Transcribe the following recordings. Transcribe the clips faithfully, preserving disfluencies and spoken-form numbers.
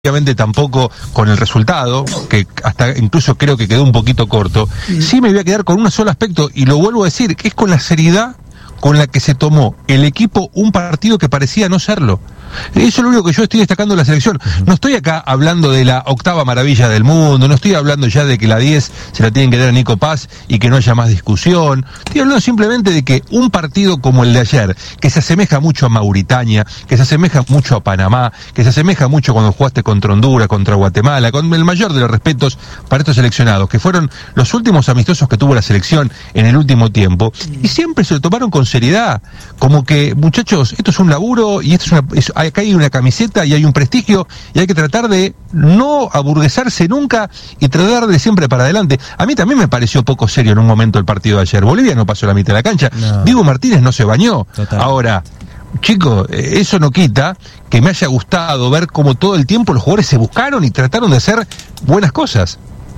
obviamente tampoco con el resultado, que hasta incluso creo que quedó un poquito corto. Sí me voy a quedar con un solo aspecto, y lo vuelvo a decir, que es con la seriedad con la que se tomó el equipo un partido que parecía no serlo. Eso es lo único que yo estoy destacando de la selección. No estoy acá hablando de la octava maravilla del mundo, no estoy hablando ya de que la diez se la tienen que dar a Nico Paz y que no haya más discusión. Estoy hablando simplemente de que un partido como el de ayer, que se asemeja mucho a Mauritania, que se asemeja mucho a Panamá, que se asemeja mucho cuando jugaste contra Honduras, contra Guatemala, con el mayor de los respetos para estos seleccionados, que fueron los últimos amistosos que tuvo la selección en el último tiempo, y siempre se lo tomaron con seriedad, como que, muchachos, esto es un laburo y esto es una... Es, acá hay una camiseta y hay un prestigio y hay que tratar de no aburguesarse nunca y tratar de siempre para adelante. A mí también me pareció poco serio en un momento el partido de ayer. Bolivia no pasó la mitad de la cancha. No. Diego Martínez no se bañó. Total. Ahora, chicos, eso no quita que me haya gustado ver cómo todo el tiempo los jugadores se buscaron y trataron de hacer buenas cosas.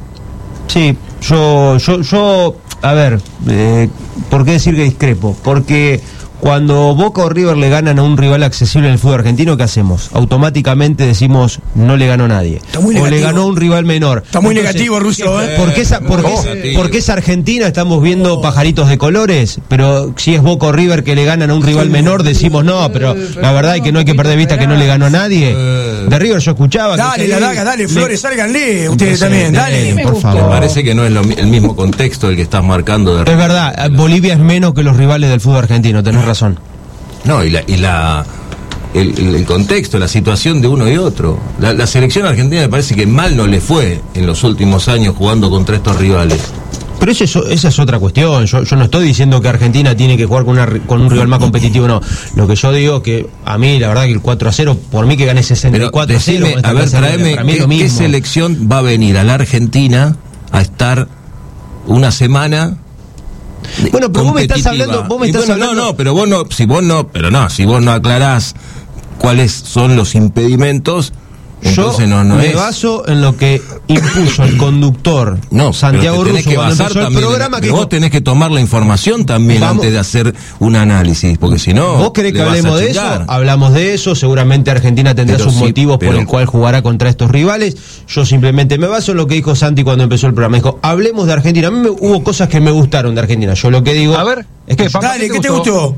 Sí, yo, yo, yo, a ver, eh, ¿por qué decir que discrepo? Porque cuando Boca o River le ganan a un rival accesible en el fútbol argentino, ¿qué hacemos? Automáticamente decimos, no le ganó nadie. O le ganó a un rival menor. Está muy Entonces, negativo, Russo, ¿eh? ¿Por qué esa, por qué esa, por qué esa Argentina estamos viendo pajaritos de colores? Pero si es Boca o River que le ganan a un rival menor, decimos no, pero la verdad es que no hay que perder de vista que no le ganó a nadie. De River yo escuchaba... Dale, que la daga, dale, Flores, sálganle, ustedes también, dale. Por favor. Me parece que no es lo, el mismo contexto el que estás marcando. De es verdad, Bolivia es menos que los rivales del fútbol argentino, tenés razón. No, y la, y la el, el contexto, la situación de uno y otro. La, la selección argentina me parece que mal no le fue en los últimos años jugando contra estos rivales. Pero eso, esa es otra cuestión. Yo, yo no estoy diciendo que Argentina tiene que jugar con, una, con un rival más competitivo, no. Lo que yo digo es que a mí, la verdad, que el cuatro a cero, por mí que gane sesenta y cuatro a cero. Decime, a ver, traeme, ¿qué, ¿qué selección va a venir a la Argentina a estar una semana? Bueno, pero vos me estás hablando, vos me estás bueno, hablando... no, no, pero vos no, si vos no, pero no, si vos no aclarás cuáles son los impedimentos, entonces yo no, no me es. baso en lo que impuso el conductor no, Santiago Russo que cuando empezó el programa. Que vos dijo, tenés que tomar la información también vamos, antes de hacer un análisis, porque si no... ¿Vos querés que hablemos de eso? Hablamos de eso, seguramente Argentina tendrá pero sus sí, motivos pero... por el cual jugará contra estos rivales. Yo simplemente me baso en lo que dijo Santi cuando empezó el programa. Dijo, hablemos de Argentina. A mí me, hubo cosas que me gustaron de Argentina. Yo lo que digo... A ver, es que... Dale, ¿qué te gustó?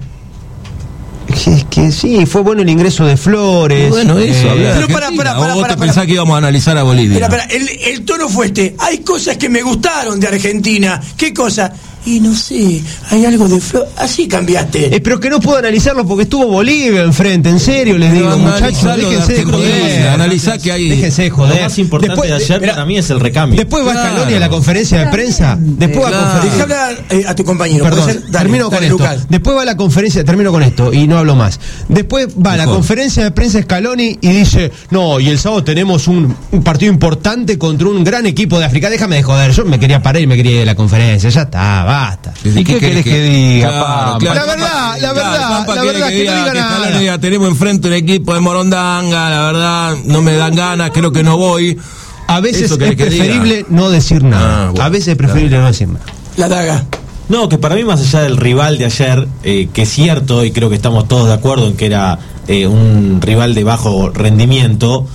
Es que sí, fue bueno el ingreso de Flores. Bueno, eso, eh, pero para, para, para, ¿O vos para, te para, pensás para, que íbamos a analizar a Bolivia? Espera, espera, el, el tono fue este. Hay cosas que me gustaron de Argentina. ¿Qué cosa? Y no sé, hay algo de Flores. Así cambiaste. Eh, pero que no puedo analizarlo porque estuvo Bolivia enfrente, en serio, les digo, muchachos, déjense de joder. Analizá que hay. Déjense de joder. Lo más importante después, de ayer para mí es el recambio. Después va claro. Scaloni a la conferencia de prensa. Después claro. va a conferencia. Deja hablar eh, a tu compañero. Perdón, Ser, dale, termino dale, con esto. Lucas. Después va a la conferencia, termino con esto y no hablo más. Después va a la conferencia de prensa Scaloni y dice, no, y el sábado tenemos un, un partido importante contra un gran equipo de África. Déjame de joder, yo me quería parar y me quería ir de la conferencia. Ya está, basta. ¿Y qué querés que diga? Claro, claro, la verdad, la verdad, claro, la verdad, que, que no diga que nada. Diga, tenemos enfrente un equipo de Morondanga, la verdad, no me dan ganas, creo que no voy. A veces es preferible no decir nada. Ah, bueno, a veces es preferible claro. no decir nada. La daga. No, que para mí más allá del rival de ayer, eh, que es cierto, y creo que estamos todos de acuerdo en que era eh, un rival de bajo rendimiento,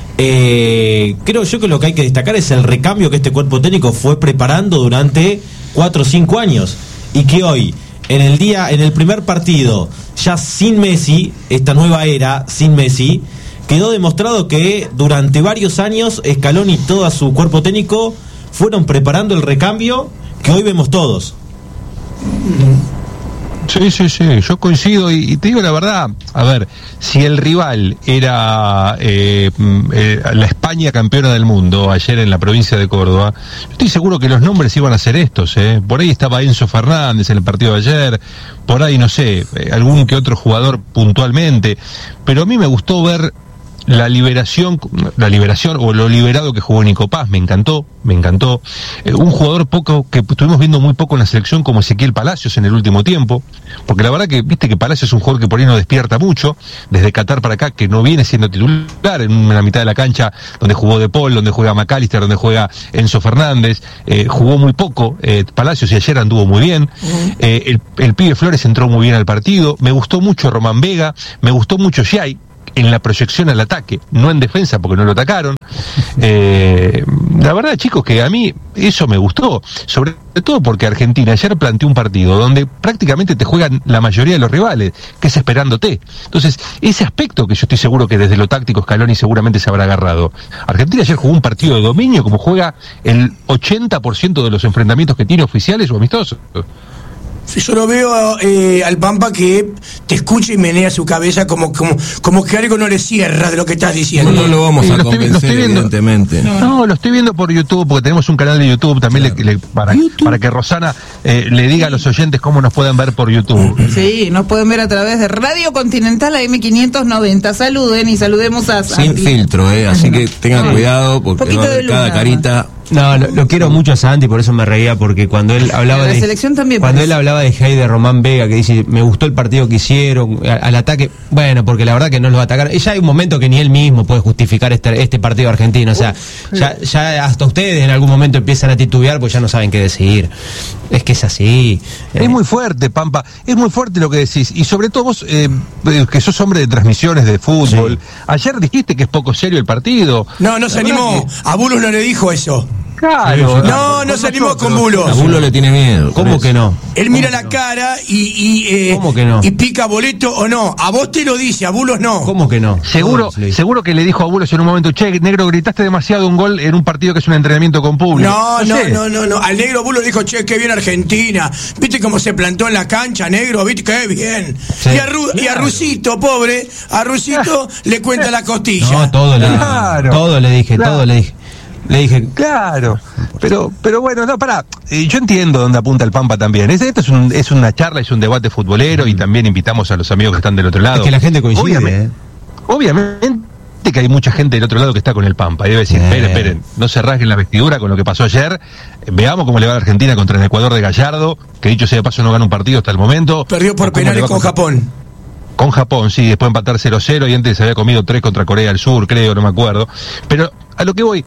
eh, creo yo que lo que hay que destacar es el recambio que este cuerpo técnico fue preparando durante cuatro o cinco años. Y que hoy, en el día, en el primer partido, ya sin Messi, esta nueva era, sin Messi, quedó demostrado que durante varios años Scaloni y todo su cuerpo técnico fueron preparando el recambio que hoy vemos todos. Sí, sí, sí, yo coincido y, y te digo la verdad, a ver, si el rival era eh, eh, la España campeona del mundo ayer en la provincia de Córdoba, yo estoy seguro que los nombres iban a ser estos, eh. Por ahí estaba Enzo Fernández en el partido de ayer, por ahí no sé, eh, algún que otro jugador puntualmente, pero a mí me gustó ver la liberación, la liberación o lo liberado que jugó Nico Paz, me encantó, me encantó. Eh, un jugador poco que estuvimos viendo muy poco en la selección como Ezequiel Palacios en el último tiempo, porque la verdad que viste que Palacios es un jugador que por ahí no despierta mucho, desde Qatar para acá, que no viene siendo titular en la mitad de la cancha, donde jugó De Paul, donde juega McAllister, donde juega Enzo Fernández, eh, jugó muy poco eh, Palacios y ayer anduvo muy bien. Uh-huh. eh, el, el pibe Flores entró muy bien al partido, me gustó mucho Román Vega, me gustó mucho Giai, en la proyección al ataque, no en defensa porque no lo atacaron. Eh, la verdad, chicos, que a mí eso me gustó, sobre todo porque Argentina ayer planteó un partido donde prácticamente te juegan la mayoría de los rivales, que es esperándote. Entonces, ese aspecto que yo estoy seguro que desde lo táctico Scaloni seguramente se habrá agarrado. Argentina ayer jugó un partido de dominio como juega el ochenta por ciento de los enfrentamientos que tiene oficiales o amistosos. Yo lo veo eh, al Pampa que te escucha y menea su cabeza como, como, como que algo no le cierra de lo que estás diciendo. No, no lo vamos Sí, a lo estoy- lo convencer, estoy viendo. evidentemente. No, no, lo estoy viendo por YouTube, porque tenemos un canal de YouTube también Claro. le- le- para, para que Rosana eh, le diga a los oyentes cómo nos pueden ver por YouTube. Sí, nos pueden ver a través de Radio Continental A M quinientos noventa. Saluden y saludemos a Sin Santi. filtro, ¿eh? Así que tengan cuidado porque Poquito va a de haber cada luna, carita. No, lo, lo quiero mucho a Santi, por eso me reía, porque cuando él hablaba La de selección también cuando parece. él hablaba de Hey de Román Vega, que dice, me gustó el partido que hicieron, a- al ataque, bueno, porque la verdad que no los atacaron, y ya hay un momento que ni él mismo puede justificar este, este partido argentino, o sea, ya, ya hasta ustedes en algún momento empiezan a titubear, pues ya no saben qué decir, es que es así. Es muy fuerte, Pampa, es muy fuerte lo que decís, y sobre todo vos, eh, eh, que sos hombre de transmisiones de fútbol, Sí. ayer dijiste que es poco serio el partido. No, no se La verdad animó. que- A Bulos no le dijo eso. Claro. No, no se animó con Bulos. A Bulo le tiene miedo. ¿Cómo que no? Él mira la cara y, y, eh, ¿Cómo que no? y pica boleto o no. A vos te lo dice, a Bulos no. ¿Cómo que no? Seguro, Todos le dicen. seguro que le dijo a Bulos en un momento, che, negro, gritaste demasiado un gol en un partido que es un entrenamiento con público. No, no, sé. no, no, no. Al negro Bulos dijo, che, qué bien Argentina. ¿Viste cómo se plantó en la cancha, negro? ¿Viste qué bien? Sí. Y, a Ru- y a Rusito, pobre, a Rusito le cuenta la costilla. No, todo le, Claro. todo le dije, Claro. todo le dije. Le dije, Claro, pero pero bueno, no, pará, eh, yo entiendo dónde apunta el Pampa también. Es- Esto es, un- es una charla, es un debate futbolero y también invitamos a los amigos que están del otro lado. es que la gente coincide, Obviamente, ¿eh? obviamente que hay mucha gente del otro lado que está con el Pampa y debe decir, Eh. esperen, esperen, no se rasguen la vestidura con lo que pasó ayer, eh, veamos cómo le va a la Argentina contra el Ecuador de Gallardo, que dicho sea de paso no gana un partido hasta el momento. Perdió por O cómo le penales va con contra- Japón. Con Japón, sí, después empatar cero cero y antes se había comido tres contra Corea del Sur, creo, no me acuerdo. Pero a lo que voy,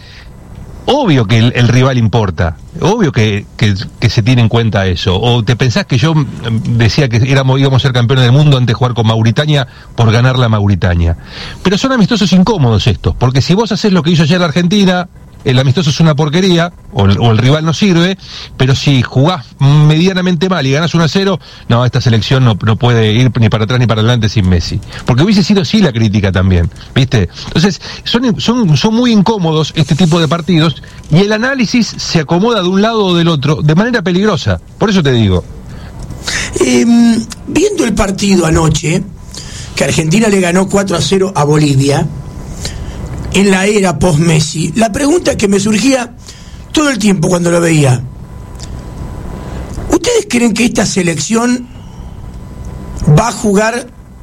obvio que el, el rival importa, obvio que, que, que se tiene en cuenta eso. ¿O te pensás que yo mm, decía que éramos, íbamos a ser campeones del mundo antes de jugar con Mauritania por ganar la Mauritania? Pero son amistosos incómodos estos, porque si vos haces lo que hizo ayer la Argentina, el amistoso es una porquería, o el, o el rival no sirve, pero si jugás medianamente mal y ganás uno a cero, no, esta selección no, no puede ir ni para atrás ni para adelante sin Messi. Porque hubiese sido así la crítica también, ¿viste? Entonces, son, son, son muy incómodos este tipo de partidos y el análisis se acomoda de un lado o del otro de manera peligrosa. Por eso te digo. Eh, viendo el partido anoche, que Argentina le ganó cuatro a cero a Bolivia, en la era post-Messi, la pregunta que me surgía todo el tiempo cuando lo veía, ¿ustedes creen que esta selección va a jugar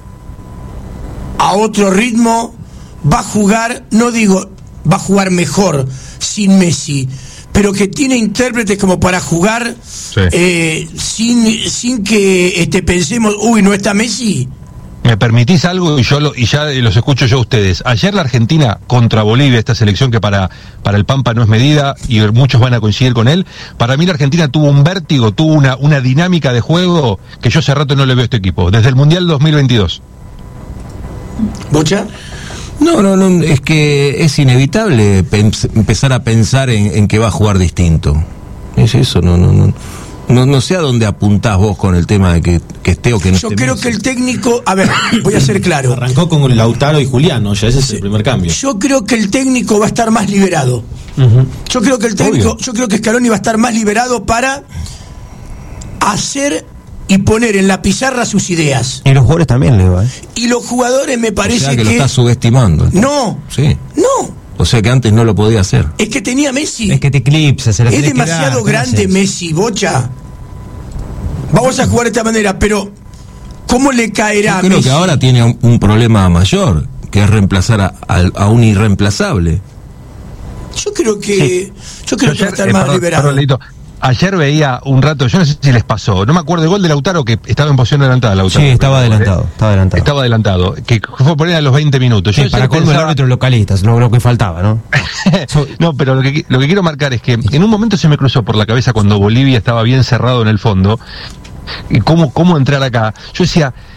a otro ritmo? ¿Va a jugar, no digo, va a jugar mejor sin Messi, pero que tiene intérpretes como para jugar Sí. eh, sin, sin que este, pensemos, uy, ¿no está Messi? ¿Me permitís algo y yo lo, y ya los escucho yo a ustedes? Ayer la Argentina contra Bolivia, esta selección que para, para el Pampa no es medida y muchos van a coincidir con él, para mí la Argentina tuvo un vértigo, tuvo una, una dinámica de juego que yo hace rato no le veo a este equipo, desde el Mundial dos mil veintidós. ¿Bocha? No, no, no, es que es inevitable pens- empezar a pensar en, en que va a jugar distinto. Es eso, no, no, no. No, no sé a dónde apuntás vos con el tema de que, que esté o que no Yo esté creo Messi. que el técnico, a ver, voy a ser claro. Arrancó con Lautaro y Julián, ¿no? Ya ese es el primer cambio. Yo creo que el técnico va a estar más liberado. Yo creo que el técnico, Obvio. yo creo que Scaloni va a estar más liberado para hacer y poner en la pizarra sus ideas. y los jugadores también, Leo, ¿eh? Y los jugadores me O parece sea que, que, lo estás subestimando. no, Sí. no, O sea que antes no lo podía hacer. es que tenía Messi. Es que te eclipsas, se la Es tenés que dar, demasiado ¿qué grande haces? Messi, Bocha. Vamos a jugar de esta manera, pero ¿cómo le caerá Yo a creo Messi? que ahora tiene un, un problema mayor, que es reemplazar a, a- a un irreemplazable. Yo creo que yo creo que va a estar eh, más perdón, liberado. perdón, Leito. Ayer veía un rato, yo no sé si les pasó, no me acuerdo el gol de Lautaro que estaba en posición adelantada. Lautaro, Sí, estaba ¿eh? adelantado, estaba adelantado. Estaba adelantado, que fue poner a los veinte minutos. Sí, Yo para ayer colmo el pensaba- árbitro localistas, lo, lo que faltaba, ¿no? No, pero lo que, lo que quiero marcar es que en un momento se me cruzó por la cabeza cuando Bolivia estaba bien cerrado en el fondo, y cómo, cómo entrar acá. Yo decía,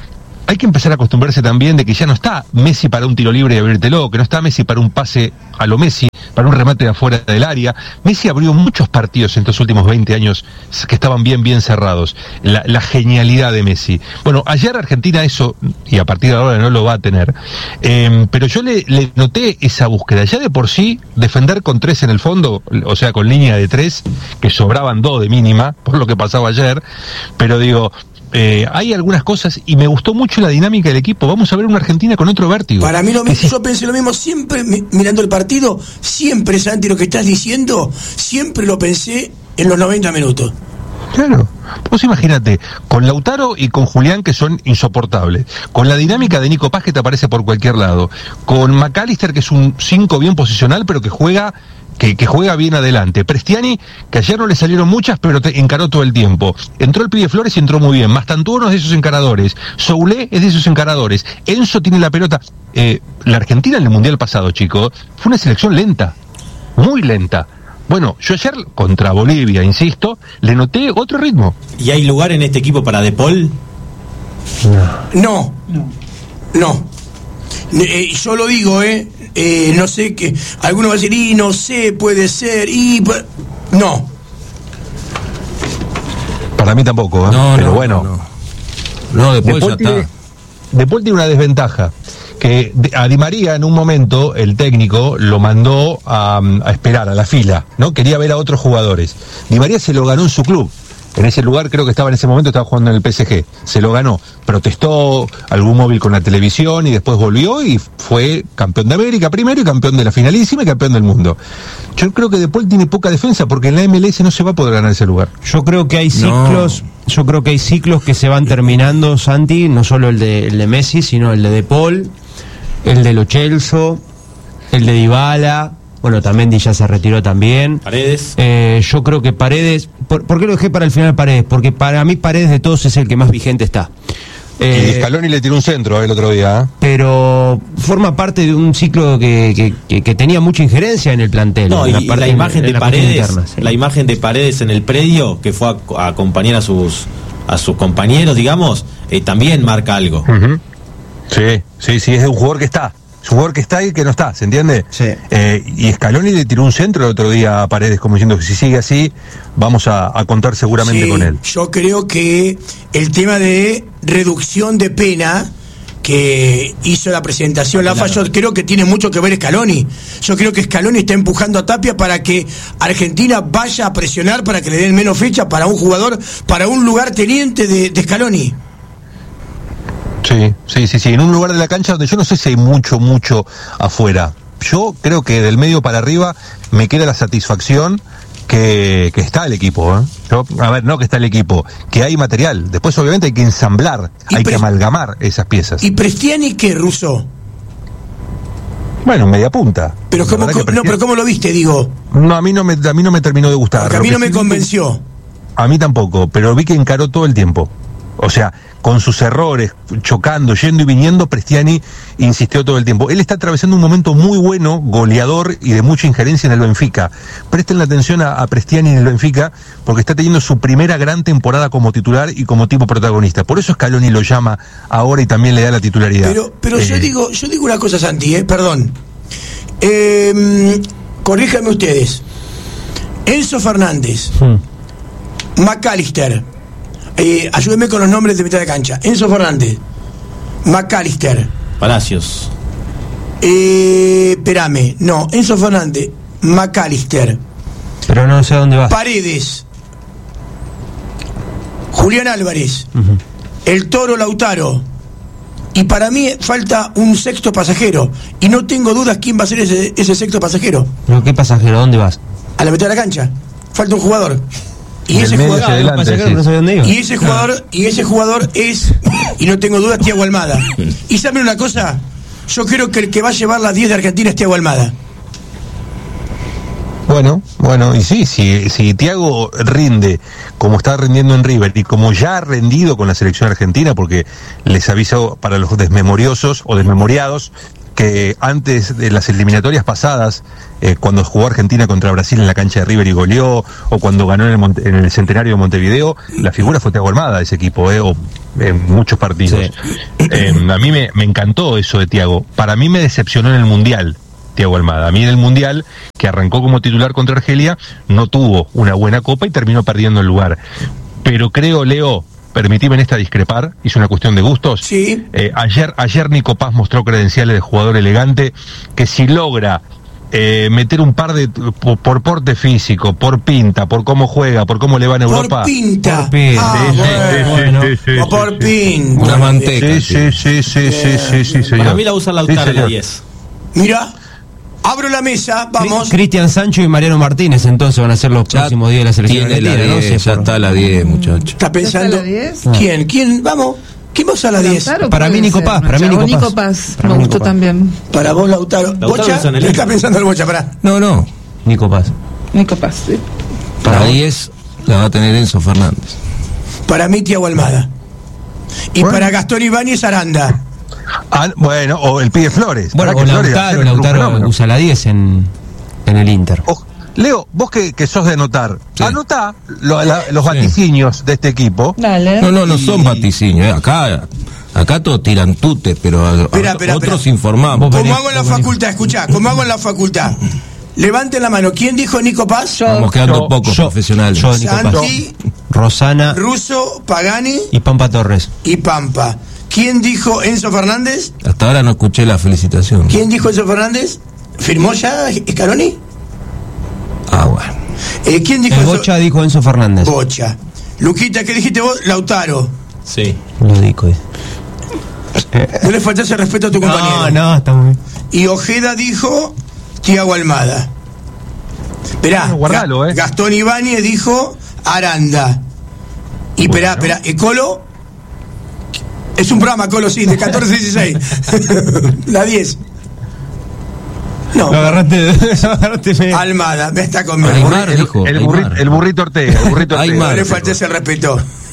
hay que empezar a acostumbrarse también de que ya no está Messi para un tiro libre y abrírtelo, que no está Messi para un pase a lo Messi, para un remate de afuera del área. Messi abrió muchos partidos en estos últimos veinte años que estaban bien, bien cerrados. La, la genialidad de Messi. Bueno, ayer Argentina eso, y a partir de ahora no lo va a tener, eh, pero yo le, le noté esa búsqueda. Ya de por sí, defender con tres en el fondo, o sea, con línea de tres, que sobraban dos de mínima, por lo que pasaba ayer, pero digo... Eh, hay algunas cosas y me gustó mucho la dinámica del equipo. Vamos a ver una Argentina con otro vértigo. Para mí lo mismo, sí. Yo pensé lo mismo siempre mi, mirando el partido, siempre, Santi, lo que estás diciendo, siempre lo pensé en los noventa minutos. Claro, vos imagínate, con Lautaro y con Julián, que son insoportables, con la dinámica de Nico Paz, que te aparece por cualquier lado, con McAllister, que es un cinco bien posicional, pero que juega Que, que juega bien adelante. Prestiani, que ayer no le salieron muchas, pero te encaró todo el tiempo. Entró el pibe Flores y entró muy bien. Mastantuono es de esos encaradores. Soulé es de esos encaradores. Enzo tiene la pelota. Eh, la Argentina en el Mundial pasado, chicos, fue una selección lenta. Muy lenta. Bueno, yo ayer contra Bolivia, insisto, le noté otro ritmo. ¿Y hay lugar en este equipo para De Paul? No. No. No. Eh, yo lo digo, ¿eh? Eh, no sé qué. Alguno va a decir, y no sé, puede ser, y. No. Para mí tampoco, ¿eh? No, pero no, bueno. No, no. no De Paul ya tiene, está. De Paul tiene una desventaja. Que a Di María en un momento el técnico lo mandó a, a esperar a la fila, ¿no? Quería ver a otros jugadores. Di María se lo ganó en su club. En ese lugar, creo que estaba en ese momento, estaba jugando en el P S G. Se lo ganó. Protestó algún móvil con la televisión y después volvió y fue campeón de América primero y campeón de la finalísima y campeón del mundo. Yo creo que De Paul tiene poca defensa porque en la M L S no se va a poder ganar ese lugar. Yo creo que hay ciclos, no. yo creo que hay ciclos que se van terminando, Santi, no solo el de, el de Messi, sino el de De Paul, el de Lo Celso, el de Dybala. Bueno, también ya se retiró también. Paredes. Eh, yo creo que Paredes... ¿por, ¿Por qué lo dejé para el final Paredes? Porque para mí Paredes de todos es el que más vigente está. Eh, y Scaloni le tiró un centro el otro día. ¿eh? Pero forma parte de un ciclo que, que, que, que tenía mucha injerencia en el plantel. No, y la, la, parte, la imagen en, de en Paredes, interna, sí. la imagen de Paredes en el predio, que fue a, a acompañar a sus a sus compañeros, digamos, eh, también marca algo. Uh-huh. Sí, sí, sí, es un jugador que está. Es un jugador que está y que no está, ¿se entiende? Sí. Eh, y Scaloni le tiró un centro el otro día a Paredes, como diciendo que si sigue así, vamos a, a contar seguramente sí, con él. Yo creo que el tema de reducción de pena que hizo la presentación la claro. yo creo que tiene mucho que ver Scaloni. Yo creo que Scaloni está empujando a Tapia para que Argentina vaya a presionar para que le den menos fecha para un jugador, para un lugar teniente de, de Scaloni. Sí, sí, sí, sí, en un lugar de la cancha donde yo no sé si hay mucho, mucho afuera. Yo creo que del medio para arriba me queda la satisfacción que, que está el equipo, ¿eh? Yo, a ver, no que está el equipo, que hay material. Después obviamente hay que ensamblar, hay pre- que amalgamar esas piezas. ¿Y Prestiani qué, Russo? Bueno, media punta. Pero cómo, co- Prestiani... no, pero cómo lo viste, digo. No, a mí no me, a mí no me terminó de gustar. Porque a mí no me convenció. A mí tampoco, pero vi que encaró todo el tiempo. O sea, con sus errores, chocando, yendo y viniendo, Prestiani insistió todo el tiempo. Él está atravesando un momento muy bueno, goleador y de mucha injerencia en el Benfica. Presten la atención a, a Prestiani en el Benfica, porque está teniendo su primera gran temporada como titular y como tipo protagonista. Por eso Scaloni lo llama ahora y también le da la titularidad. Pero, pero eh. yo digo, yo digo una cosa, Santi, eh, perdón. Eh, corríjanme ustedes. Enzo Fernández, hmm. McAllister. Eh, ayúdenme con los nombres de mitad de cancha. Enzo Fernández, McAllister, Palacios. Eh, espérame, no, Enzo Fernández, McAllister. Pero no sé a dónde va. Paredes, Julián Álvarez, uh-huh. El Toro Lautaro. Y para mí falta un sexto pasajero. Y no tengo dudas quién va a ser ese, ese sexto pasajero. ¿Pero qué pasajero? ¿Dónde vas? A la mitad de la cancha. Falta un jugador. Y ese, jugador, adelante, sí. no y ese jugador y ese jugador es, y no tengo dudas, Thiago Almada. Y saben una cosa, yo creo que el que va a llevar las diez de Argentina es Thiago Almada. Bueno, bueno, y sí, si, si Thiago rinde como está rindiendo en River y como ya ha rendido con la selección argentina, porque les aviso para los desmemoriosos o desmemoriados que antes de las eliminatorias pasadas, eh, cuando jugó Argentina contra Brasil en la cancha de River y goleó, o cuando ganó en el, Monte, en el centenario de Montevideo, la figura fue Thiago Almada de ese equipo, eh, o en muchos partidos. Sí. Eh, a mí me, me encantó eso de Thiago. Para mí me decepcionó en el Mundial Thiago Almada. A mí en el Mundial, que arrancó como titular contra Argelia, no tuvo una buena copa y terminó perdiendo el lugar. Pero creo, Leo, permitime en esta discrepar, es una cuestión de gustos. Sí. Eh, ayer, ayer Nico Paz mostró credenciales de jugador elegante, que si logra eh, meter un par de, por, por porte físico, por pinta, por cómo juega, por cómo le va en Europa. Por pinta. Por pinta. Ah, Sí, sí, bueno. sí, sí, sí, O sí, por sí. pinta. Una manteca. Sí, sí, sí, sí, sí, sí, sí, señor. Para mí la usa Lautaro Sí, la señor. diez. Mira, abro la mesa, vamos. Cristian Sancho y Mariano Martínez entonces van a ser los Ya próximos días de la selección tiene la argentina, ¿no? diez, Sí, ya por- está la diez, muchacho. ¿Está pensando? ¿Ya está la diez? ¿Quién? ¿Quién? Vamos. ¿Quién va a usar la diez? Lautaro Para puede mí, Nico ser, Paz, para mí, o Nico Nico Paz. Paz. Para Me mí, gustó Nico Paz. también. Para vos, Lautaro. Lautaro ¿Bocha? usa en el ¿Qué está Inter. pensando el Bocha? Pará. No, no. Nico Paz. Nico Paz, sí. La diez la va a tener Enzo Fernández. Para mí, Thiago Almada. Y Bueno. para Gastón Ibáñez, Aranda. Ah, bueno, o el pibe Flores. Bueno, Para o que Flores Lautaro, ayer es un Lautaro fenómeno. usa la diez en, en el Inter. O- Leo, vos que, que sos de anotar, Sí. anotá lo- la- los vaticinios de este equipo. Dale. No, no, no Y- son vaticinios. eh. Acá, acá todos tiran tutes, pero a- a- Espera, espera, otros espera. informamos. Vos Como venís, hago en la vos venís. facultad, escuchá, como hago en la facultad. Levanten la mano. ¿Quién dijo Nico Paz? Yo. Estamos quedando Yo- pocos yo- profesionales. yo- Nico Paz. Santi, Rosana Russo, Pagani y Pampa Torres. y Pampa. ¿Quién dijo Enzo Fernández? Hasta ahora no escuché la felicitación. ¿Quién dijo Enzo Fernández? ¿Firmó ya Scaloni? Ah, bueno. Eh, ¿Quién dijo El Enzo? Bocha dijo Enzo Fernández. Bocha. Luquita, ¿qué dijiste vos? Lautaro. Sí. Lo dijo. No le faltase el respeto a tu compañero. No, no, está muy bien. Y Ojeda dijo Thiago Almada. Esperá, Bueno, guardalo, Ga- eh. Gastón Ibáñez dijo Aranda. Y esperá, Bueno. esperá, ¿y Colo? Es un programa, Colo, sí, de catorce a dieciséis. La diez. No, Lo agarraste, lo agarraste feo. Almada, me está conmigo. Aymar El, dijo. el, Aymar. burrito, el burrito Ortega. El burrito Ortega. No Aymar. le faltes el respeto.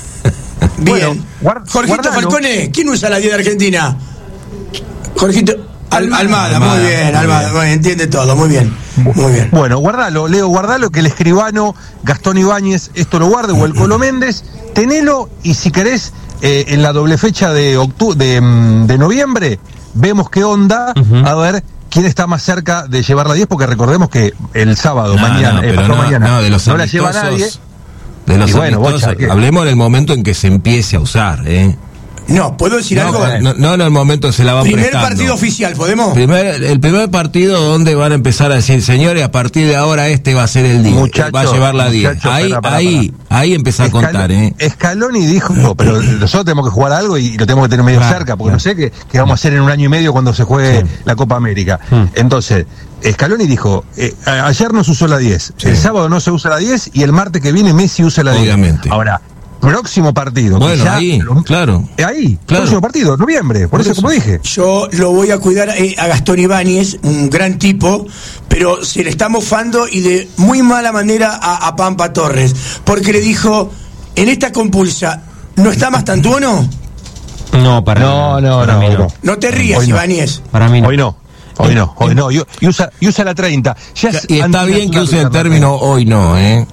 Bien. Bueno, guar- Jorgito guardalo. Falcone, ¿quién usa la diez de Argentina? Jorgito Al- Almada, Almada, muy bien, muy Almada, bien. muy bien, entiende todo, muy bien. Muy bien. Bueno, guardalo, Leo, guardalo, que el escribano Gastón Ibáñez esto lo guarde, o el Colo Méndez, tenelo, y si querés, eh, en la doble fecha de, octu- de, mm, de noviembre, vemos qué onda, Ujú. a ver quién está más cerca de llevar la diez, porque recordemos que el sábado, No, mañana, no, eh, pero pasado no, mañana, no, de los no la lleva amistosos- nadie. De los Y bueno, amistosos, Bocha, ¿qué? hablemos en el momento en que se empiece a usar, ¿eh? No, ¿puedo decir No, algo? no, no en el momento se la van Primer prestando. partido oficial, ¿podemos? Primer- el primer partido donde van a empezar a decir, señores, a partir de ahora este va a ser el día, Muchacho, va a llevar la diez. muchacho, Ahí, pará, pará, ahí, ahí empieza a Escal- contar, ¿eh? Scaloni dijo, no, pero nosotros tenemos que jugar algo y lo tenemos que tener medio Claro, cerca, porque claro. no sé qué, qué vamos a hacer en un año y medio cuando se juegue Sí. la Copa América. Mm. Entonces, Scaloni dijo, eh, a- ayer no se usó la diez, Sí. el sábado no se usa la diez y el martes que viene Messi usa la diez. Obviamente. Ahora, próximo partido. Bueno, quizá- ahí, claro. Eh, Ahí, Claro. próximo partido, noviembre, por, Por eso, eso. como dije. Yo lo voy a cuidar eh, a Gastón Ibáñez, un gran tipo, pero se le está mofando y de muy mala manera a, a Pampa Torres, porque le dijo, en esta compulsa, ¿no está más Tantuono? No, para No, mí no, para no, mí no. No te rías, Hoy no. Ibáñez. Para mí no. Hoy no, hoy no, hoy no. Y, y usa, y usa la treinta. Ya es Y está bien que use el término hoy no, ¿eh?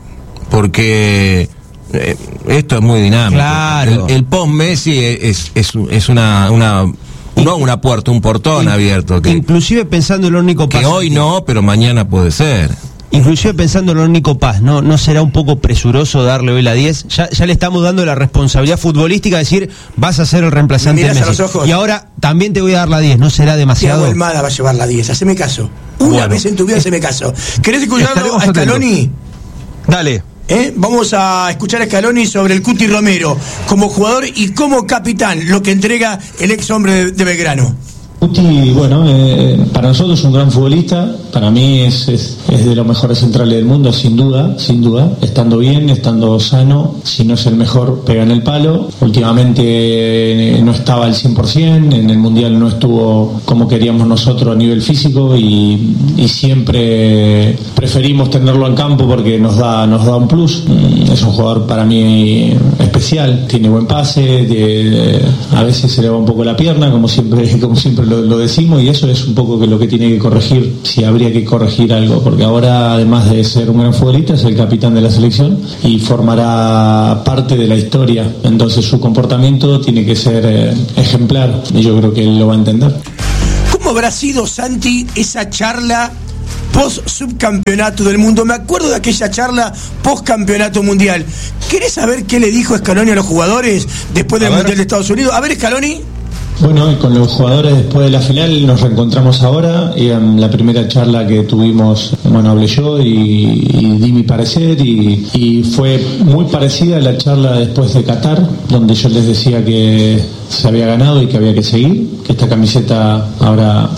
Porque eh, esto es muy dinámico. Claro. El, el post-Messi es, es, es una, una, no una puerta, un portón abierto. Que, Inclusive pensando en lo único que hoy no, pero mañana puede ser. Inclusive pensando en lo único Paz, ¿no? ¿No será un poco presuroso darle hoy la diez? Ya, ya le estamos dando la responsabilidad futbolística de decir, vas a ser el reemplazante Me de mirás a Messi. los ojos. Y ahora también te voy a dar la diez, ¿no será demasiado? Thiago Almada va a llevar la diez, haceme caso. Una Bueno. vez en tu vida haceme caso. ¿Querés escucharlo Estaremos a Scaloni? Dale. ¿Eh? Vamos a escuchar a Scaloni sobre el Cuti Romero como jugador y como capitán, lo que entrega el ex hombre de, de Belgrano. Guti, bueno, eh, para nosotros es un gran futbolista, para mí es, es, es de los mejores centrales del mundo, sin duda, sin duda, estando bien, estando sano, si no es el mejor, pega en el palo. Últimamente eh, no estaba al cien por ciento, en el Mundial no estuvo como queríamos nosotros a nivel físico y, y siempre preferimos tenerlo en campo porque nos da, nos da un plus. Mm, Es un jugador para mí especial, tiene buen pase, tiene- a veces se le va un poco la pierna, como siempre, como siempre lo lo, lo decimos y eso es un poco que lo que tiene que corregir, si habría que corregir algo, porque ahora además de ser un gran futbolista es el capitán de la selección y formará parte de la historia, entonces su comportamiento tiene que ser eh, ejemplar y yo creo que él lo va a entender. ¿Cómo habrá sido, Santi, esa charla post subcampeonato del mundo? Me acuerdo de aquella charla post campeonato mundial. ¿Querés saber qué le dijo Scaloni a los jugadores después del Mundial de Estados Unidos? A ver, Scaloni. Bueno, y con los jugadores después de la final nos reencontramos ahora y en la primera charla que tuvimos, bueno, hablé yo y, y di mi parecer y, y fue muy parecida a la charla después de Qatar, donde yo les decía que se había ganado y que había que seguir, que esta camiseta ahora